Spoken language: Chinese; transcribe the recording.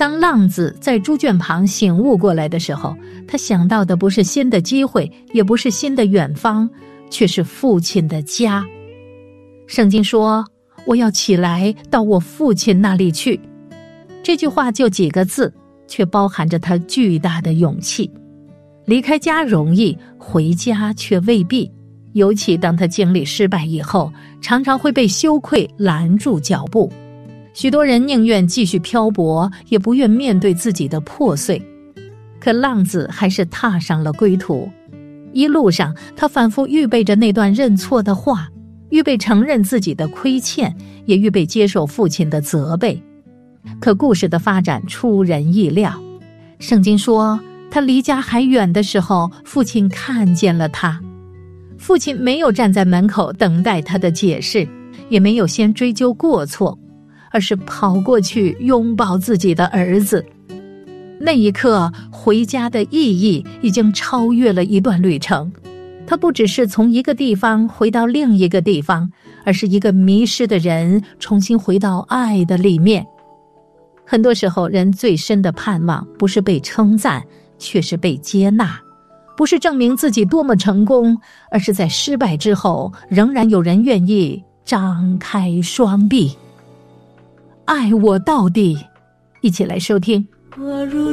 当浪子在猪圈旁醒悟过来的时候，他想到的不是新的机会，也不是新的远方，却是父亲的家。圣经说，我要起来到我父亲那里去。这句话就几个字，却包含着他巨大的勇气。离开家容易，回家却未必，尤其当他经历失败以后，常常会被羞愧拦住脚步。许多人宁愿继续漂泊，也不愿面对自己的破碎。可浪子还是踏上了归途。一路上，他反复预备着那段认错的话，预备承认自己的亏欠，也预备接受父亲的责备。可故事的发展出人意料。圣经说，他离家还远的时候，父亲看见了他。父亲没有站在门口等待他的解释，也没有先追究过错，而是跑过去拥抱自己的儿子。那一刻，回家的意义已经超越了一段旅程。它不只是从一个地方回到另一个地方，而是一个迷失的人重新回到爱的里面。很多时候，人最深的盼望不是被称赞，却是被接纳；不是证明自己多么成功，而是在失败之后，仍然有人愿意张开双臂，爱我到底。一起来收听。 我如